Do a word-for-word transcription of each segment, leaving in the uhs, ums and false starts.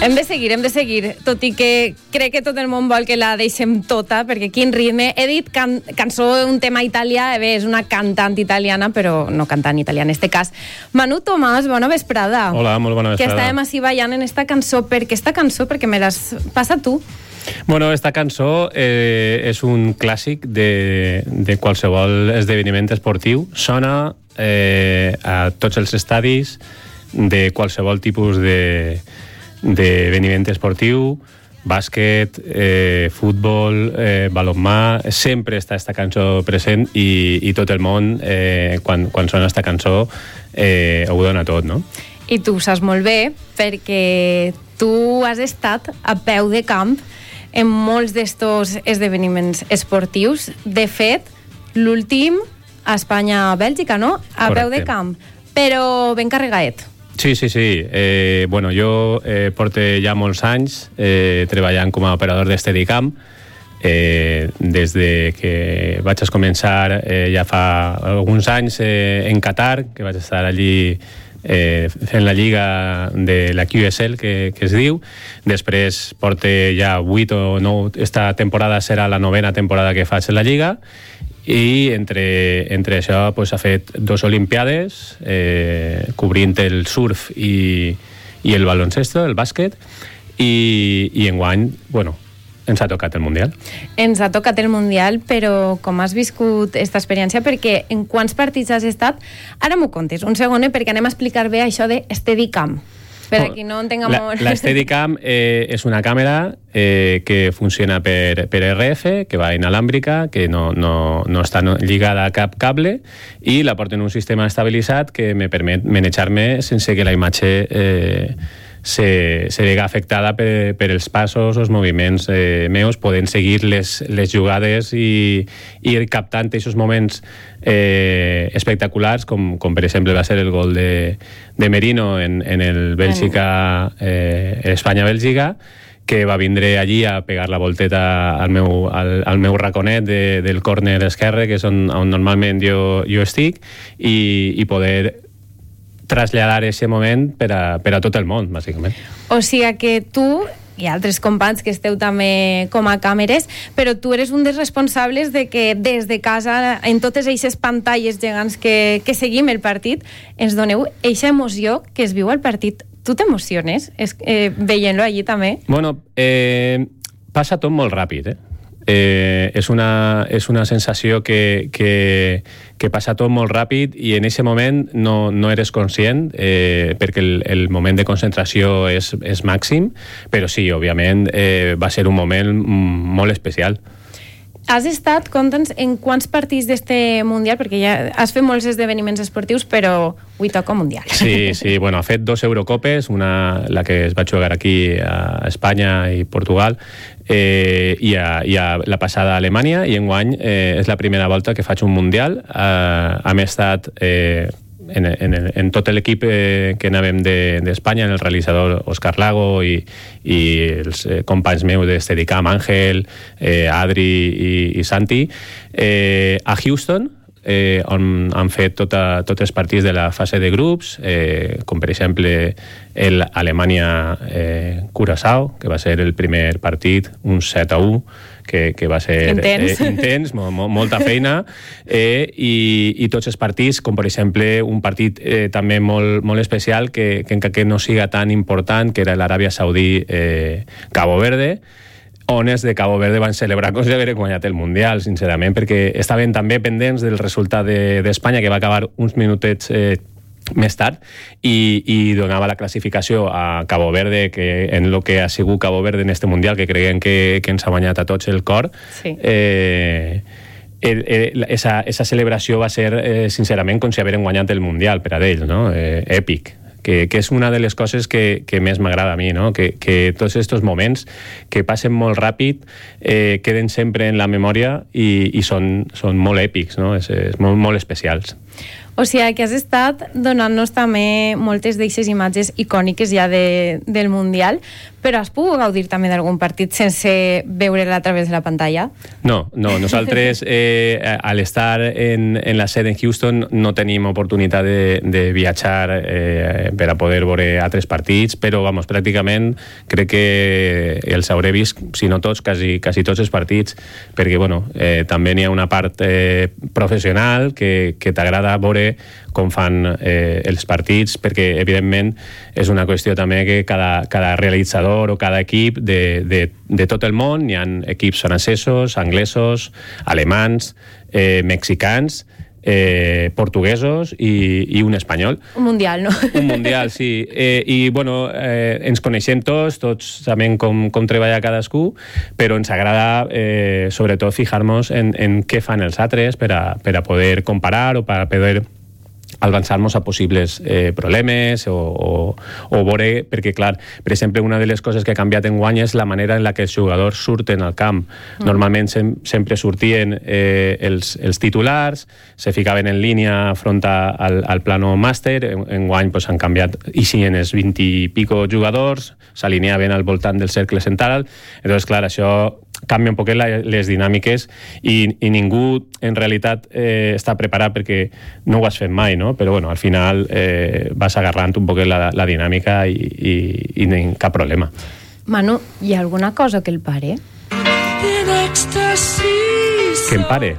Hem de seguir, hem de seguir, tot i que crec que tot el món vol que la deixem tota, perquè quin ritme. He dit can cançó, un tema italià, bé, és una cantant italiana, però no cantant italià en este cas. Manu Tomàs, bona vesprada. Hola, molt bona vesprada. Que estàvem així ballant en esta cançó. Per què esta cançó? Perquè me l'has passat tu. Bueno, esta cançó eh, és un clàssic de, de qualsevol esdeveniment esportiu. Sona eh, a tots els estadis de qualsevol tipus de d'eveniment esportiu, bàsquet, eh, futbol, eh, balonmà, sempre està esta cançó present i, i tot el món, eh, quan, quan sona esta cançó, eh, ho dona tot, no? I tu ho saps molt bé, perquè tu has estat a peu de camp en molts d'estos esdeveniments esportius. De fet, l'últim a Espanya-Bèlgica, no? A Correcte. peu de camp, però ben carregadet. Sí, sí, sí. Eh, bueno, jo eh, porto ja molts anys eh, treballant com a operador de Steadicam. Eh, des de que vaig començar eh, ja fa alguns anys eh, en Qatar, que vaig estar allí eh, fent la lliga de la Q S L, que, que es diu. Després porto ja vuit o nou, esta temporada serà la novena temporada que faig en la lliga, i entre, entre això pues, ha fet dos olimpiades eh, cobrint el surf i, i el baloncesto, el bàsquet, i, i enguany, bueno, ens ha tocat el Mundial. Ens ha tocat el Mundial, però com has viscut aquesta experiència? Perquè en quants partits has estat? Ara m'ho contes, un segon, perquè anem a explicar bé això de Steadicam. Per aquí no entenga molt. La, la Steadicam eh, és una càmera eh, que funciona per, per R F, que va inalàmbrica, que no, no, no està lligada a cap cable, i la porta en un sistema estabilitzat que me permet manejar-me sense que la imatge eh, se, se vega afectada per, per els passos o els moviments eh, meus, podent seguir les, les jugades i, i ir captant aquests moments eh, espectaculars, com, com per exemple va ser el gol de, de Merino en, en el Bèlgica, eh, Espanya-Bèlgica, que va vindre allí a pegar la volteta al meu, al, al meu raconet de, del córner esquerre, que és on, on normalment jo, jo estic, i, i poder traslladar aquest moment per a, per a tot el món, bàsicament. O sigui que tu i altres companys que esteu també com a càmeres, però tu eres un dels responsables de que des de casa, en totes aquestes pantalles gegants que, que seguim el partit, ens doneu eixa emoció que es viu al partit. Tu t'emociones eh, veient-lo allí també? Bueno, eh, passa tot molt ràpid, eh? Eh, és, una, és una sensació que, que, que passa tot molt ràpid i en aquest moment no, no eres conscient eh, perquè el, el moment de concentració és, és màxim, però sí, òbviament eh, va ser un moment molt especial. Has estat, conta'ns, en quants partits d'este Mundial? Perquè ja has fet molts esdeveniments esportius, però avui toca Mundial. Sí, sí, bueno, ha fet dos Eurocopes, una, la que es va jugar aquí a Espanya i Portugal, eh, i, a, i a la passada a Alemanya, i enguany eh, és la primera volta que faig un Mundial. Eh, hem estat... Eh, En, en, en tot l'equip eh, que anàvem d'Espanya, de, en el realitzador Òscar Lago i, i els eh, companys meus de Steadicam, Àngel, eh, Adri i, i Santi, eh, a Houston, eh, on han fet tota, tots els partits de la fase de grups, eh, com per exemple el Alemanya-Curaçao, eh, que va ser el primer partit, un set a u, que, que va ser intens, eh, intens mo, mo, molta feina, eh, i, i tots els partits, com per exemple un partit eh, també molt, molt especial, que, que encara que no siga tan important, que era l'Aràbia Saudí eh, Cabo Verde, on els de Cabo Verde van celebrar com si hagués guanyat el Mundial, sincerament, perquè estaven també pendents del resultat d'Espanya, de, que va acabar uns minutets eh, més tard, i, i donava la classificació a Cabo Verde, que en el que ha sigut Cabo Verde en este Mundial, que creiem que, que ens ha guanyat a tots el cor. Sí. Eh, el, el, esa, esa celebració va ser, eh, sincerament, com si hagueren guanyat el Mundial per a ells, no? Eh, èpic. Que, que és una de les coses que, que més m'agrada a mi, no? Que, que tots aquests moments que passen molt ràpid eh, queden sempre en la memòria i, i són, són molt èpics, no? És, és molt, molt especials. O sigui que has estat donant-nos també moltes d'eixes imatges icòniques ja de, del Mundial, però has pogut gaudir també d'algun partit sense veure-la a través de la pantalla? No, no. Nosaltres, eh, al estar en, en la sede en Houston, no tenim oportunitat de, de viatjar eh, per a poder veure altres partits, però, vamos, pràcticament crec que els hauré vist, si no tots, quasi, quasi tots els partits, perquè, bueno, eh, també n'hi ha una part eh, professional que, que t'agrada veure com fan eh, els partits, perquè, evidentment, és una qüestió també que cada, cada realitzador o cada equip de, de, de tot el món, hi ha equips francesos, anglesos, alemans, eh, mexicans, eh, portuguesos i, i un espanyol. Un mundial, no? Un mundial, sí. Eh, I, bueno, eh, ens coneixem tots, tots sabem com, com treballa cadascú, però ens agrada, eh, sobretot, fijar-nos en, en què fan els altres per a, per a poder comparar o per a poder avançar-nos a possibles eh, problemes o, o, o veure, perquè clar, per exemple, una de les coses que ha canviat en guany és la manera en la que els jugadors surten al camp. Mm. Normalment sem sempre sortien eh, els, els titulars, se ficaven en línia front a, al, al plano màster, en, en guany pues, han canviat, i si en els vint i pico jugadors s'alineaven al voltant del cercle central, entonces clar, això canvia un poc les dinàmiques i, i ningú en realitat eh, està preparat perquè no ho has fet mai, no? Però bueno, al final eh, vas agarrant un poc la, la dinàmica i, i, i no hi ha cap problema. Manu, hi ha alguna cosa que el pare? Que em pare?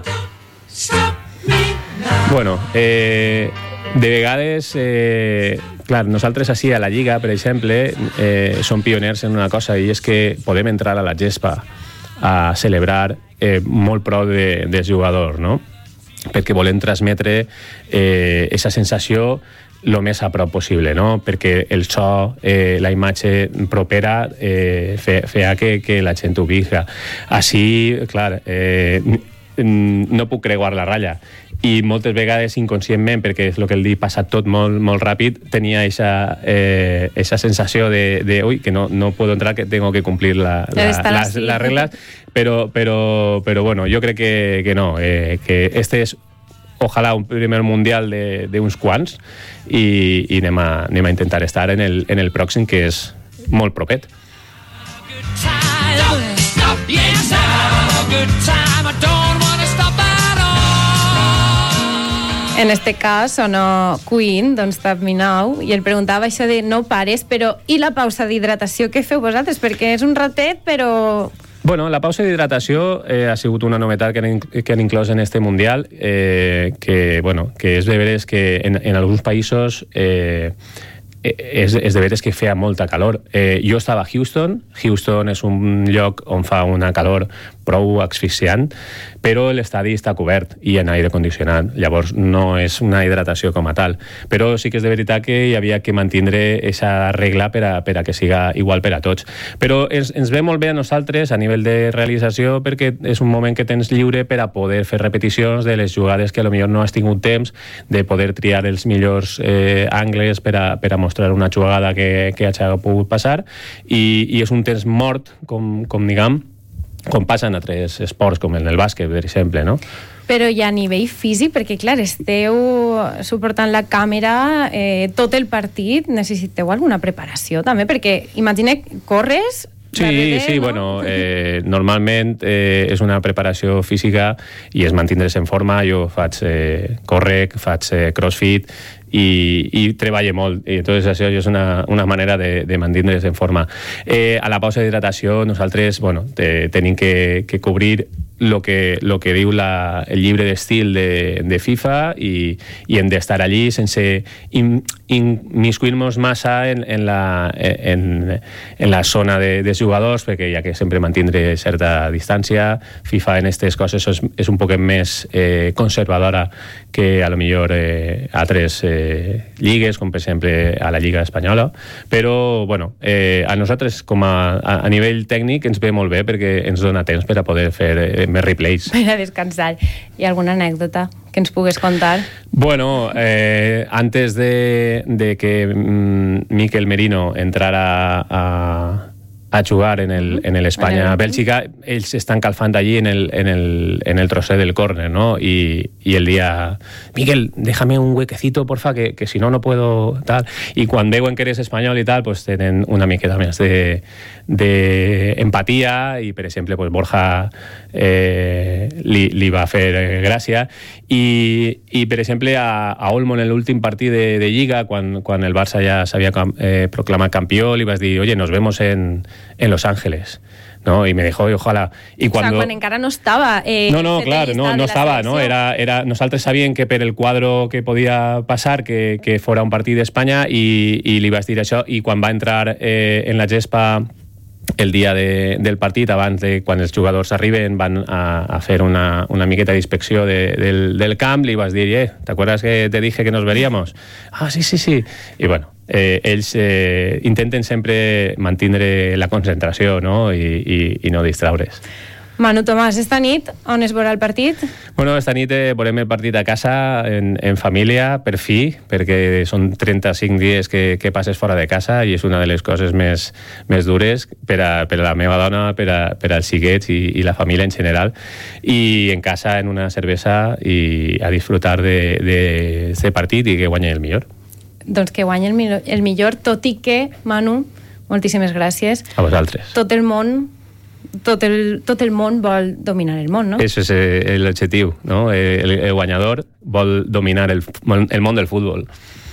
Bueno, eh, de vegades... Eh, clar, nosaltres així a la Lliga, per exemple, eh, som pioners en una cosa i és que podem entrar a la gespa a celebrar eh, molt prou de, del jugador, no? Perquè volem transmetre eh, aquesta sensació el més a prop possible, no? Perquè el so, eh, la imatge propera eh, feia que, que la gent ho visca. Així, clar, eh, no puc creuar la ratlla i moltes vegades inconscientment, perquè és el que el dia passa tot molt, molt ràpid, tenia esa, eh, esa sensació de, de uy, que no, no puedo entrar, que tengo que cumplir la, la, las, las reglas, pero, pero, pero bueno, yo creo que, que no, eh, que este es ojalá un primer mundial de, de uns quants i, i anem, a, anem a intentar estar en el, en el pròxim, que és molt propet. En este cas, sonó Queen, Don't Stop Me Now, i el preguntava això de no pares, però i la pausa d'hidratació, què feu vosaltres? Perquè és un ratet, però... Bueno, la pausa d'hidratació eh, ha sigut una novetat que han, que han inclòs en este Mundial, eh, que, bueno, que és de veres que en, en alguns països eh, és, és de veres que feia molta calor. Eh, jo estava a Houston. Houston és un lloc on fa una calor prou asfixiant, però l'estadi està cobert i en aire condicionat. Llavors no és una hidratació com a tal. Però sí que és de veritat que hi havia que mantindre aquesta regla per a, per a que siga igual per a tots. Però ens, ens ve molt bé a nosaltres a nivell de realització, perquè és un moment que tens lliure per a poder fer repeticions de les jugades que potser no has tingut temps, de poder triar els millors eh, angles per a, per a mostrar una jugada que, que hagi pogut passar, i, i és un temps mort, com, com diguem, com passa en altres esports, com en el bàsquet, per exemple, no? Però ja a nivell físic, perquè clar, esteu suportant la càmera eh, tot el partit, necessiteu alguna preparació també, perquè imagina, corres... Sí, darrere, sí, no? Bueno, eh, normalment eh, és una preparació física i és mantindre's en forma. Jo faig eh, córrec, faig eh, crossfit i, i treballo molt, i entonces això és una, una manera de, de mantindre's en forma. Eh, a la pausa d'hidratació nosaltres, bueno, te, tenim que, que cobrir lo que, lo que diu la, el llibre d'estil de, de FIFA i, i hem d'estar allí sense immiscuir-nos massa en, en, la, en, en la zona de, de jugadors, perquè hi ha que sempre mantindre certa distància. FIFA en aquestes coses és, és un poc més eh, conservadora que a lo millor eh, altres eh, lligues, com per exemple a la Lliga Espanyola, però bueno, eh, a nosaltres com a, a, a nivell tècnic ens ve molt bé perquè ens dona temps per a poder fer eh, més replays. Per a descansar. Hi ha alguna anècdota que ens pugues contar? Bueno, eh, antes de, de que mm, Mikel Merino entrara a, a jugar en el, en el España-Bèlgica, ells estan calfant allí en el, en el, en el trosset del córner, ¿no? Y, y el día, Miguel, déjame un huequecito, porfa, que, que si no, no puedo, tal. Y quan veuen que eres espanyol i tal, pues tenen una miqueta més de, de empatia i, per exemple, pues Borja eh, li, li va fer eh, gràcia. I, i, per exemple, a, a Olmo, en l'últim partit de, de Lliga, quan, quan el Barça ja s'havia eh, proclamat campió, li vas dir, oye, nos vemos en en Los Ángeles, ¿no? Y me dijo, y ojalá. Y cuando... O sea, quan encara no estava... Eh, no, no, claro, no, no estava, no? Era, era... Nosaltres sabíem que per el quadro que podia passar, que, que fora un partit d'Espanya, i, i li vaig dir això, i quan va entrar eh, en la gespa el dia de, del partit, abans de quan els jugadors arriben, van a, a fer una, una miqueta d'inspecció de, del, del camp, li vas dir, eh, ¿te acuerdas que te dije que nos veríamos? Ah, sí, sí, sí. I bueno, eh, ells eh, intenten sempre mantindre la concentració, no? I, i, i no distraure's. Manu Tomàs, esta nit on es veurà el partit? Bueno, esta nit eh, veurem el partit a casa, en, en família, per fi, perquè són trenta-cinc dies que, que passes fora de casa i és una de les coses més, més dures per a, per a la meva dona, per, a, per als xiquets i, i la família en general. I en casa, en una cervesa, i a disfrutar d'aquest partit i que guanyi el millor. Doncs que guanyi el, millor, el millor, tot i que, Manu, moltíssimes gràcies. A vosaltres. Tot el món tot el, tot el món vol dominar el món, no? Ese és l'objectiu, no? El, el guanyador vol dominar el, el món del futbol.